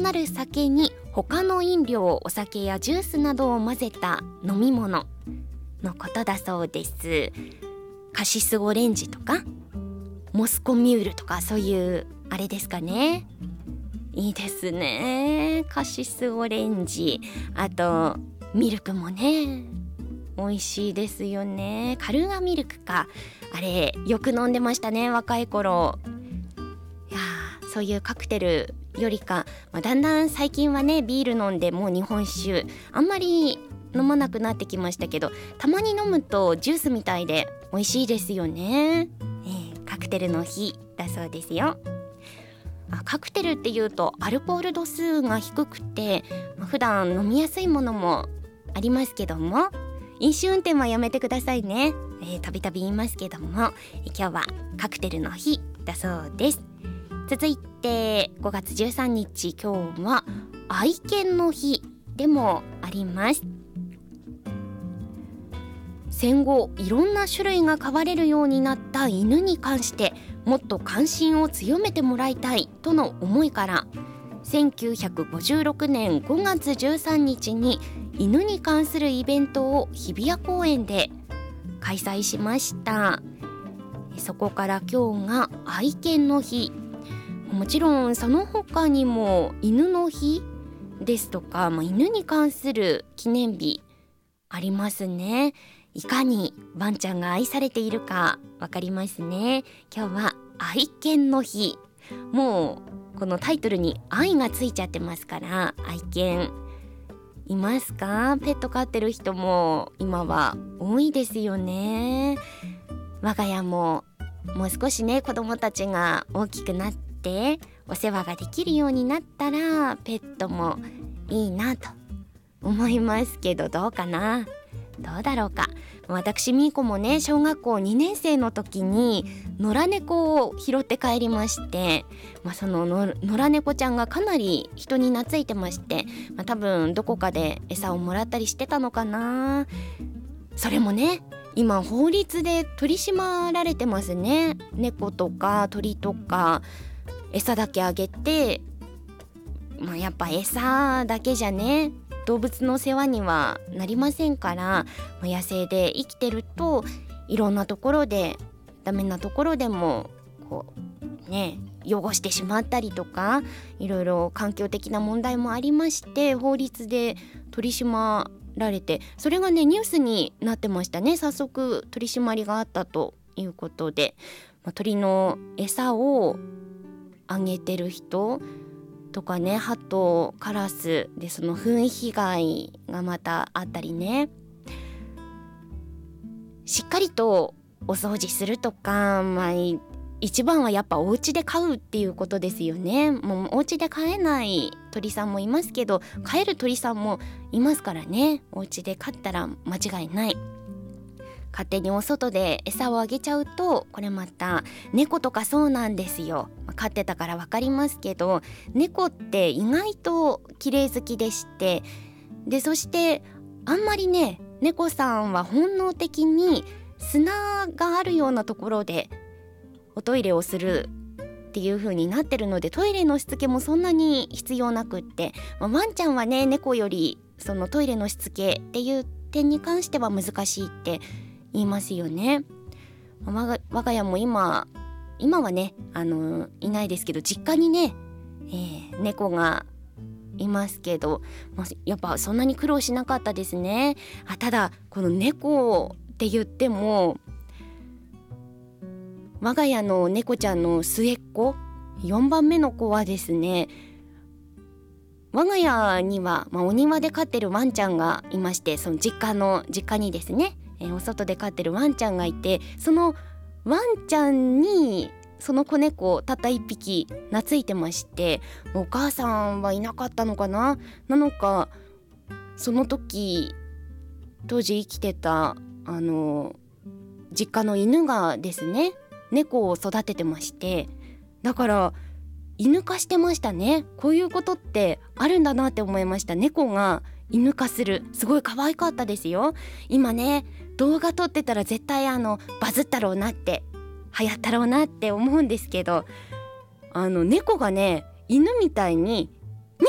なる酒に他の飲料、お酒やジュースなどを混ぜた飲み物のことだそうです。カシスオレンジとかモスコミュールとか、そういうあれですかね。いいですね、カシスオレンジ。あとミルクもね美味しいですよね。カルーアミルクか、あれよく飲んでましたね、若い頃。いやそういうカクテルよりか、だんだん最近はねビール飲んで、もう日本酒あんまり飲まなくなってきましたけど、たまに飲むとジュースみたいで美味しいですよね。カクテルの日だそうですよ。カクテルっていうとアルコール度数が低くて、普段飲みやすいものもありますけども、飲酒運転はやめてくださいね。たびたび言いますけども、今日はカクテルの日だそうです。続いて5月13日、今日は愛犬の日でもあります。戦後いろんな種類が飼われるようになった犬に関してもっと関心を強めてもらいたいとの思いから、1956年5月13日に犬に関するイベントを日比谷公園で開催しました。そこから今日が愛犬の日。もちろんその他にも犬の日ですとか、犬に関する記念日ありますね。いかにワンちゃんが愛されているかわかりますね。今日は愛犬の日。もうこのタイトルに愛がついちゃってますから、愛犬いますか？ペット飼ってる人も今は多いですよね。我が家ももう少しね、子供たちが大きくなってお世話ができるようになったらペットもいいなと思いますけど、どうかな、どうだろうか。私みーこもね、小学校2年生の時に野良猫を拾って帰りまして、その野良猫ちゃんがかなり人に懐いてまして、多分どこかで餌をもらったりしてたのかな。それもね、今法律で取り締まられてますね。猫とか鳥とか餌だけあげて、やっぱ餌だけじゃね動物の世話にはなりませんから、野生で生きてるといろんなところでダメなところでもこうね汚してしまったりとか、いろいろ環境的な問題もありまして、法律で取り締まられて、それがねニュースになってましたね。早速取り締まりがあったということで、鳥の餌をあげてる人とかね、ハト、カラスでその糞被害がまたあったりね、しっかりとお掃除するとか、一番はやっぱお家で飼うっていうことですよね。もうお家で飼えない鳥さんもいますけど、飼える鳥さんもいますからね。お家で飼ったら間違いない。勝手にお外で餌をあげちゃうと、これまた猫とかそうなんですよ。飼ってたからわかりますけど、猫って意外と綺麗好きでして、でそしてあんまりね、猫さんは本能的に砂があるようなところでおトイレをするっていう風になってるので、トイレのしつけもそんなに必要なくって、ワンちゃんはね、猫よりそのトイレのしつけっていう点に関しては難しいって言いますよね。我が家も今はねいないですけど、実家にね、猫がいますけど、やっぱそんなに苦労しなかったですね。ただこの猫って言っても、我が家の猫ちゃんの末っ子4番目の子はですね、我が家には、お庭で飼ってるワンちゃんがいまして、その実家にですね、お外で飼ってるワンちゃんがいて、そのワンちゃんにその子猫たった1匹懐いてまして、お母さんはいなかったのかなのか、その時当時生きてた実家の犬がですね、猫を育ててまして、だから犬化してましたね。こういうことってあるんだなって思いました。猫が犬化する、すごい可愛かったですよ。今ね、動画撮ってたら絶対バズったろうなって、流行ったろうなって思うんですけど、猫がね、犬みたいに